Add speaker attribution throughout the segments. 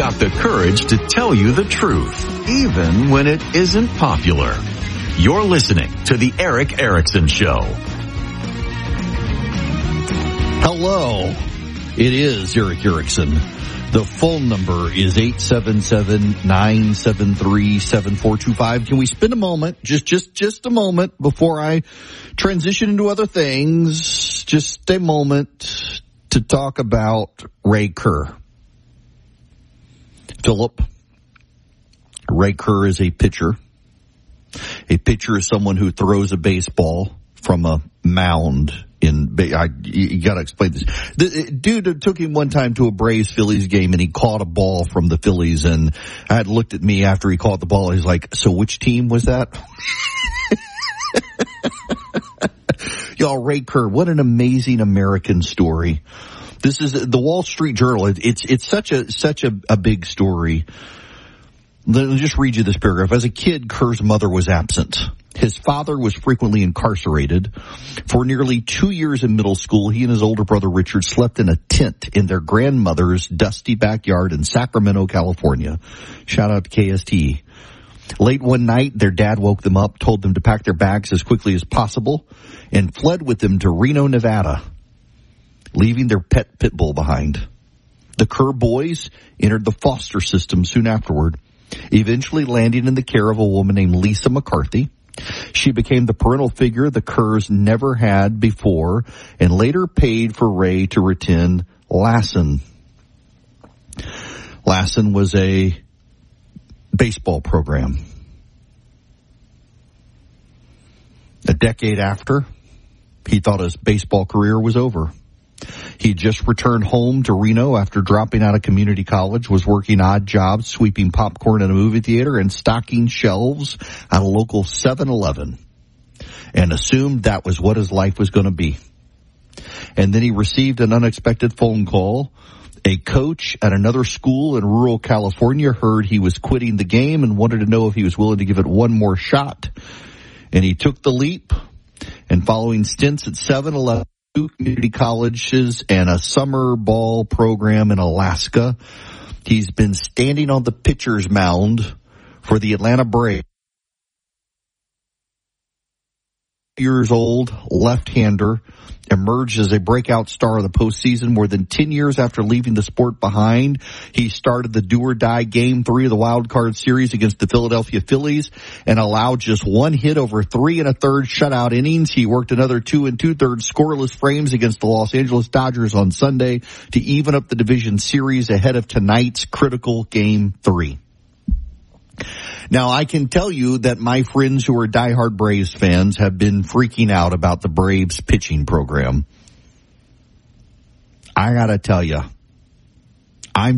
Speaker 1: got the courage to tell you the truth, even when it isn't popular. You're listening to The Eric Erickson Show.
Speaker 2: Hello, it is Eric Erickson. The phone number is 877-973-7425. Can we spend a moment, just a moment before I transition into other things, just a moment to talk about Ray Kerr. Philip, Ray Kerr is a pitcher. A pitcher is someone who throws a baseball from a mound. You got to explain this. The dude took him one time to a Braves-Phillies game, and he caught a ball from the Phillies, and I had looked at me after he caught the ball. He's like, "So which team was that?" Y'all, Ray Kerr, what an amazing American story. This is the Wall Street Journal. It's such a big story. Let me just read you this paragraph. As a kid, Kerr's mother was absent. His father was frequently incarcerated. For nearly 2 years in middle school, he and his older brother Richard slept in a tent in their grandmother's dusty backyard in Sacramento, California. Shout out to KST. Late one night, their dad woke them up, told them to pack their bags as quickly as possible, and fled with them to Reno, Nevada, leaving their pet pit bull behind. The Kerr boys entered the foster system soon afterward, eventually landing in the care of a woman named Lisa McCarthy. She became the parental figure the Kerrs never had before and later paid for Ray to attend Lassen. Lassen was a baseball program. A decade after, he thought his baseball career was over. He just returned home to Reno after dropping out of community college, was working odd jobs, sweeping popcorn in a movie theater and stocking shelves at a local 7-Eleven, and assumed that was what his life was going to be. And then he received an unexpected phone call. A coach at another school in rural California heard he was quitting the game and wanted to know if he was willing to give it one more shot. And he took the leap, and following stints at 7-Eleven, 2 community colleges, and a summer ball program in Alaska, he's been standing on the pitcher's mound for the Atlanta Braves. Years old, left-hander, emerged as a breakout star of the postseason. More than 10 years after leaving the sport behind, he started the do-or-die Game 3 of the Wild Card Series against the Philadelphia Phillies and allowed just one hit over 3 1/3 shutout innings. He worked another 2 2/3 scoreless frames against the Los Angeles Dodgers on Sunday to even up the division series ahead of tonight's critical Game 3. Now, I can tell you that my friends who are diehard Braves fans have been freaking out about the Braves pitching program. I gotta tell you, I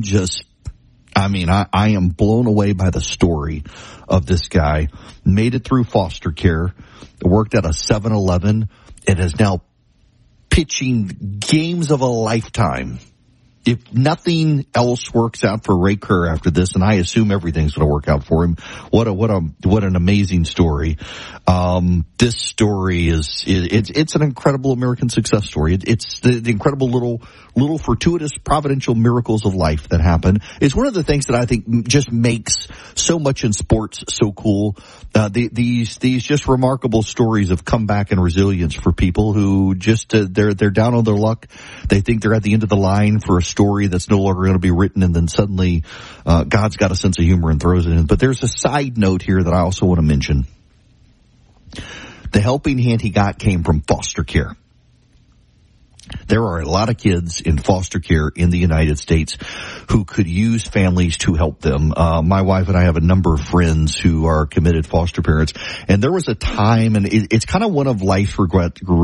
Speaker 2: am blown away by the story of this guy. Made it through foster care, worked at a 7-Eleven, and is now pitching games of a lifetime. If nothing else works out for Ray Kerr after this, and I assume everything's going to work out for him, what an amazing story. This story it's an incredible American success story. It's the incredible little fortuitous providential miracles of life that happen. It's one of the things that I think just makes so much in sports so cool. These just remarkable stories of comeback and resilience for people who just they're down on their luck. They think they're at the end of the line for a story that's no longer going to be written, and then suddenly God's got a sense of humor and throws it in. But there's a side note here that I also want to mention. The helping hand he got came from foster care. There are a lot of kids in foster care in the United States who could use families to help them. My wife and I have a number of friends who are committed foster parents, and there was a time, and it's kind of one of life's regrets